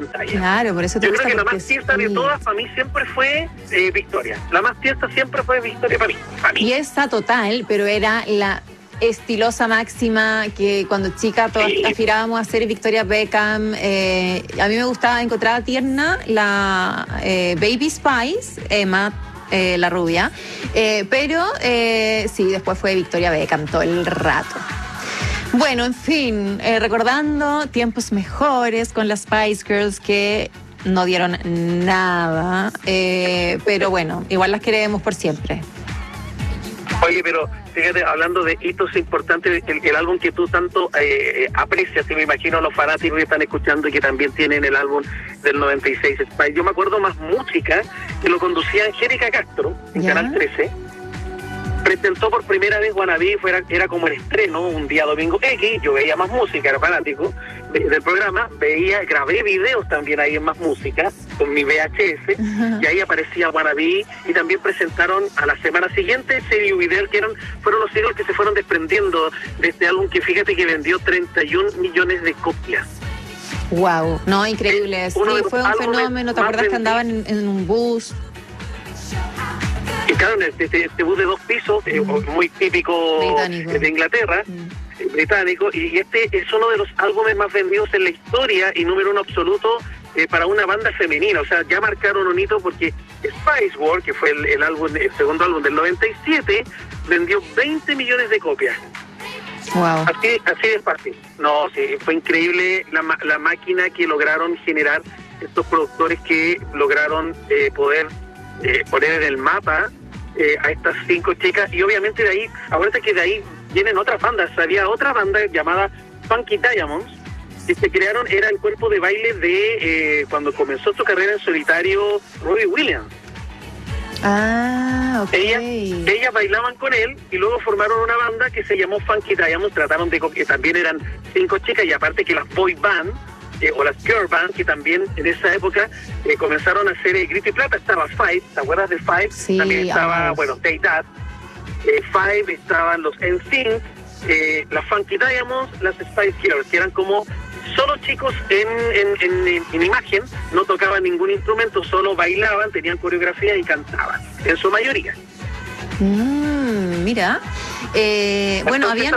pantalla. Claro, por eso te Yo gusta. creo que la más tierna de todas para mí siempre fue Victoria. La más tierna siempre fue Victoria para mí. Y esa total, pero era la estilosa máxima que cuando chica todas aspirábamos a ser Victoria Beckham. A mí me gustaba, encontraba tierna la Baby Spice, Emma, la rubia, pero sí, después fue Victoria Beckham todo el rato. Bueno, en fin, recordando tiempos mejores con las Spice Girls que no dieron nada, pero bueno, igual las queremos por siempre. Oye, pero fíjate, hablando de hitos importantes, el álbum que tú tanto aprecias, y me imagino los fanáticos que están escuchando y que también tienen el álbum del 96, Spice. Yo me acuerdo más música, que lo conducía Angélica Castro en Canal 13. Presentó por primera vez Wannabe, era como el estreno, un día domingo X, yo veía Más Música, era fanático del programa, grabé videos también ahí en Más Música, con mi VHS, y ahí aparecía Wannabe, y también presentaron a la semana siguiente ese video, que fueron los singles que se fueron desprendiendo de este álbum, que fíjate que vendió 31 millones de copias. Wow, no, increíble, sí, fue un fenómeno, ¿te acuerdas que andaban en un bus? Y claro, este bus de 2 pisos, muy típico de Inglaterra, británico, y este es uno de los álbumes más vendidos en la historia y número 1 absoluto para una banda femenina. O sea, ya marcaron un hito porque Spice World, que fue el segundo álbum del 97, vendió 20 millones de copias. Wow. Así de fácil. No, sí, fue increíble la máquina que lograron generar estos productores, que lograron poder poner en el mapa a estas 5 chicas. Y obviamente de ahí, ahorita que de ahí vienen otras bandas. Había otra banda llamada Funky Diamonds, que se crearon, era el cuerpo de baile de cuando comenzó su carrera en solitario Robbie Williams. Ah, ok. Ellas bailaban con él y luego formaron una banda que se llamó Funky Diamonds. Trataron que también eran 5 chicas, y aparte que las boy band o las girl band, que también en esa época comenzaron a hacer Grito y Plata. Estaba Five, ¿te acuerdas de Five? Sí, también estaba, Take That. Five, estaban los NSYNC, las Funky Diamonds, las Spice Girls, que eran como solo chicos en imagen, no tocaban ningún instrumento, solo bailaban, tenían coreografía y cantaban, en su mayoría. Mira, bueno, habían...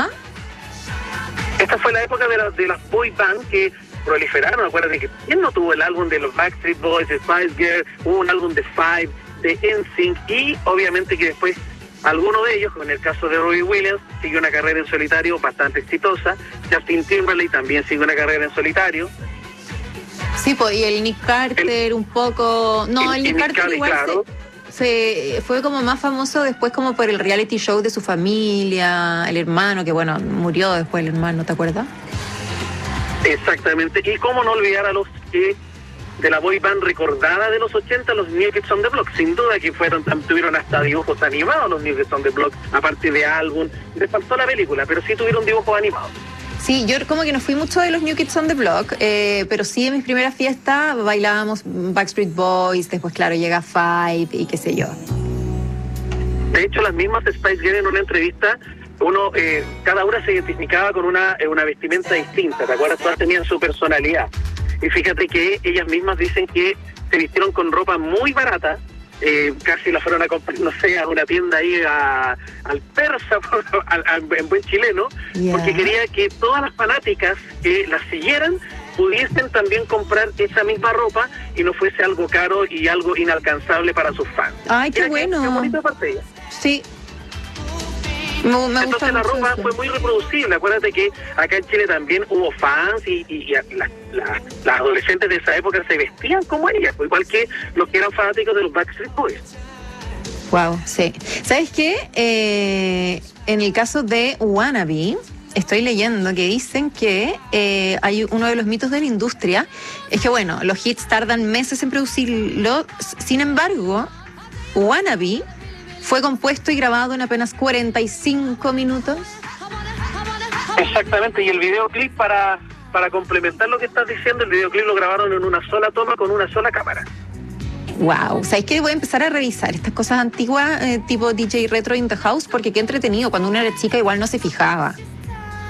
Esta fue la época de las boy band que proliferaron. Acuérdate que ¿quién no tuvo el álbum de los Backstreet Boys, de Spice Girls? Hubo un álbum de Five, de NSYNC, y obviamente que después alguno de ellos, como en el caso de Robbie Williams, siguió una carrera en solitario bastante exitosa. Justin Timberlake también siguió una carrera en solitario. Sí, pues, y el Nick Carter un poco... No, el Nick Carter igual claro. se fue como más famoso después como por el reality show de su familia, el hermano, que bueno, murió después el hermano, ¿te acuerdas? Exactamente, y cómo no olvidar a los que de la boy band recordada de los 80, los New Kids on the Block, sin duda que tuvieron hasta dibujos animados los New Kids on the Block, aparte de álbum. Les faltó la película, pero sí tuvieron dibujos animados. Sí, yo como que no fui mucho de los New Kids on the Block, pero sí en mis primeras fiestas bailábamos Backstreet Boys, después claro llega Five y qué sé yo. De hecho, las mismas Spice Girls en una entrevista, cada una se identificaba con una vestimenta distinta, ¿te acuerdas? Todas tenían su personalidad. Y fíjate que ellas mismas dicen que se vistieron con ropa muy barata, casi la fueron a comprar, no sé, a una tienda ahí al persa, en buen chileno, porque quería que todas las fanáticas que las siguieran pudiesen también comprar esa misma ropa y no fuese algo caro y algo inalcanzable para sus fans. ¡Ay, qué bueno! Qué bonita parte de ella. Sí. Entonces la ropa fue muy reproducible. Acuérdate que acá en Chile también hubo fans y las adolescentes de esa época se vestían como ellas, igual que los que eran fanáticos de los Backstreet Boys. Wow, sí. ¿Sabes qué? En el caso de Wannabe, estoy leyendo que dicen que hay uno de los mitos de la industria, es que bueno, los hits tardan meses en producirlo, sin embargo, Wannabe fue compuesto y grabado en apenas 45 minutos. Exactamente, y el videoclip, para complementar lo que estás diciendo, el videoclip lo grabaron en una sola toma con una sola cámara. Wow, ¿sabes qué? Voy a empezar a revisar estas cosas antiguas, tipo DJ Retro in the House, porque qué entretenido, cuando uno era chica igual no se fijaba.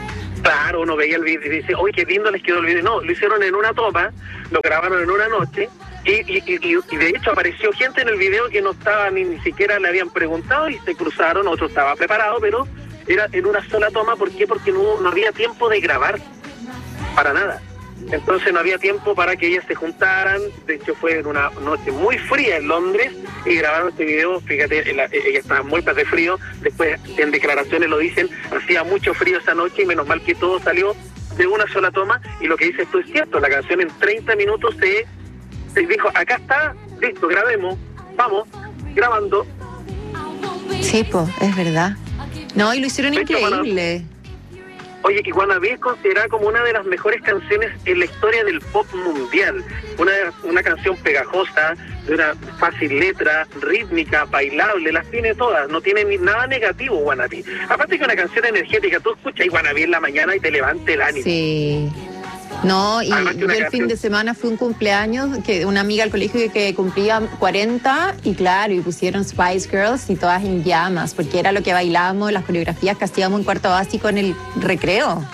Claro, uno veía el video y dice, oye, qué lindo les quedó el video. No, lo hicieron en una toma, lo grabaron en una noche, y de hecho apareció gente en el video que no estaba ni siquiera le habían preguntado y se cruzaron, otro estaba preparado, pero era en una sola toma. ¿Por qué? Porque no había tiempo de grabar, para nada. Entonces no había tiempo para que ellas se juntaran. De hecho fue en una noche muy fría en Londres y grabaron este video. Fíjate, ellas estaban muertas de frío. Después en declaraciones lo dicen, hacía mucho frío esa noche y menos mal que todo salió de una sola toma. Y lo que dices tú es cierto, la canción en 30 minutos se dijo, acá está, listo, grabemos, vamos, grabando. Sí, pues, es verdad. No, y lo hicieron increíble. Oye, y Wannabe es considerada como una de las mejores canciones en la historia del pop mundial. Una canción pegajosa, de una fácil letra, rítmica, bailable, las tiene todas, no tiene nada negativo Wannabe. Aparte que una canción energética, tú escuchas Wannabe en la mañana y te levanta el ánimo. Sí. No, y yo el fin de semana fue un cumpleaños que una amiga al colegio que cumplía 40 y claro, y pusieron Spice Girls y todas en llamas, porque era lo que bailábamos, las coreografías que hacíamos en cuarto básico en el recreo.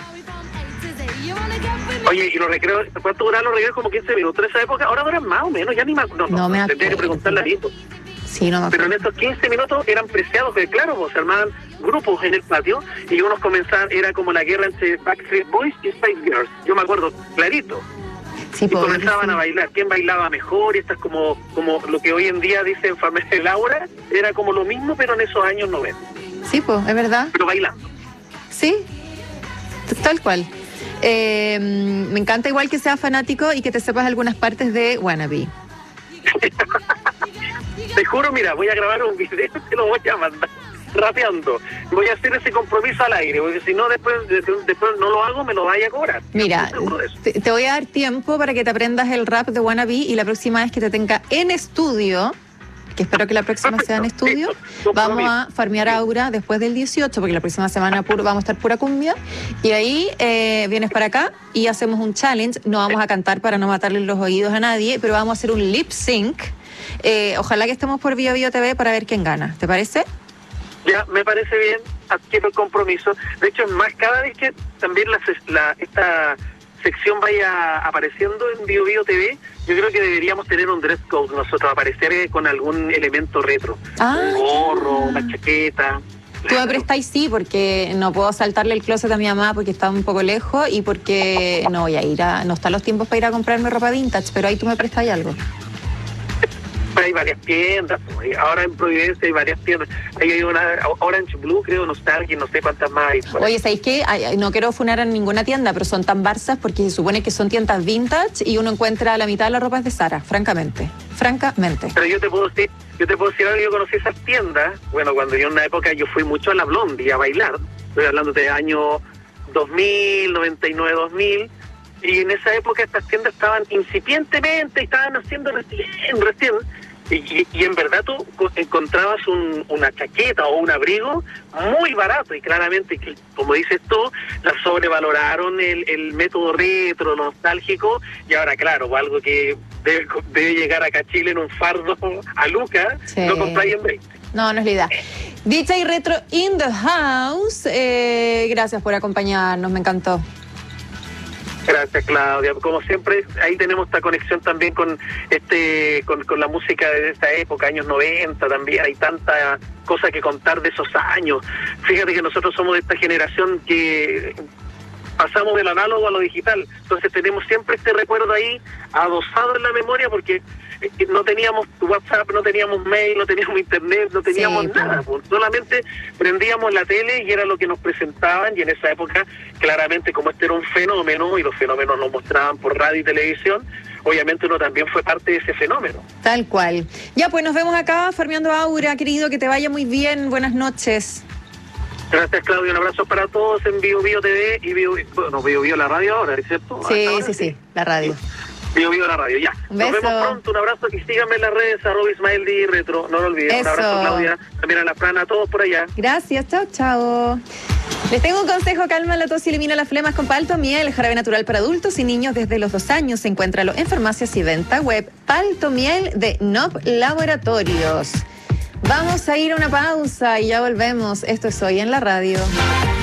Oye, y los recreos, ¿cuánto duraron los recreos? Como 15 minutos en esa época, ahora duran más o menos, ya ni más. No me tendría que preguntarle a Lito. Sí, no me Pero en estos 15 minutos eran preciados, porque claro, pues, se armaban grupos en el patio y unos comenzaban, era como la guerra entre Backstreet Boys y Spice Girls. Yo me acuerdo clarito. Sí, y comenzaban a bailar, quién bailaba mejor, y estas como lo que hoy en día dicen Famela Laura, era como lo mismo, pero en esos años 90. Sí, pues, es verdad. Pero bailando. Sí, tal cual. Me encanta igual que seas fanático y que te sepas algunas partes de Wannabe. Te juro, mira, voy a grabar un video y te lo voy a mandar rapeando. Voy a hacer ese compromiso al aire, porque si no, después no lo hago, me lo vaya a cobrar. Mira, te voy a dar tiempo para que te aprendas el rap de Wannabe y la próxima vez que te tenga en estudio, que espero que la próxima sea en estudio, vamos a farmear Aura después del 18, porque la próxima semana vamos a estar pura cumbia, y ahí vienes para acá y hacemos un challenge. No vamos a cantar para no matarle los oídos a nadie, pero vamos a hacer un lip sync. Ojalá que estemos por Bio Bio TV para ver quién gana. ¿Te parece? Ya, me parece bien. Adquiero el compromiso. De hecho, es más, cada vez que también esta sección vaya apareciendo en Bio Bio TV, yo creo que deberíamos tener un dress code nosotros, aparecer con algún elemento retro. Un gorro, una chaqueta. Tú me prestáis, sí, porque no puedo saltarle el closet a mi mamá porque está un poco lejos y porque no voy a ir no están los tiempos para ir a comprarme ropa vintage, pero ahí tú me prestáis algo. Hay varias tiendas, ahora en Providencia hay varias tiendas. Ahí hay una Orange Blue, creo, Nostalgia, no sé cuántas más hay. Oye, ¿sabéis qué? No quiero funar a ninguna tienda, pero son tan barzas porque se supone que son tiendas vintage y uno encuentra la mitad de las ropas de Zara, francamente. Pero yo te puedo decir algo, yo conocí esas tiendas, bueno, cuando yo en una época yo fui mucho a la Blondie a bailar, estoy hablando de año 2000, 99, 2000, y en esa época estas tiendas estaban incipientemente, estaban haciendo recién, y en verdad tú encontrabas una chaqueta o un abrigo muy barato, y claramente, como dices tú, la sobrevaloraron el método retro, nostálgico, y ahora claro, algo que debe llegar acá a Chile en un fardo a Lucas, sí. Lo compráis en 20. No es la idea. DJ Retro in the house, gracias por acompañarnos, me encantó. Gracias, Claudia. Como siempre, ahí tenemos esta conexión también con la música de esta época, años 90 también. Hay tanta cosa que contar de esos años. Fíjate que nosotros somos de esta generación que pasamos del análogo a lo digital. Entonces tenemos siempre este recuerdo ahí adosado en la memoria porque no teníamos WhatsApp, no teníamos mail, no teníamos internet, no teníamos nada. Pues, solamente prendíamos la tele y era lo que nos presentaban, y en esa época claramente como este era un fenómeno y los fenómenos nos mostraban por radio y televisión, obviamente uno también fue parte de ese fenómeno. Tal cual. Ya, pues nos vemos acá farmeando Aura, querido, que te vaya muy bien, buenas noches. Gracias, Claudia, un abrazo para todos en Bio Bio TV y Bio Bio la radio ahora, ¿cierto? Sí, la radio. Bio Bio la radio, ya. Nos vemos pronto, un abrazo y síganme en las redes, @IsmaelD_Retro, no lo olviden. Eso. Un abrazo, Claudia, también a la Fran, a todos por allá. Gracias, chao. Les tengo un consejo: calma la tos y elimina las flemas con Palto Miel, jarabe natural para adultos y niños desde los 2 años. Encuéntralo en farmacias y venta web. Palto Miel de NOP Laboratorios. Vamos a ir a una pausa y ya volvemos. Esto es Hoy en la Radio.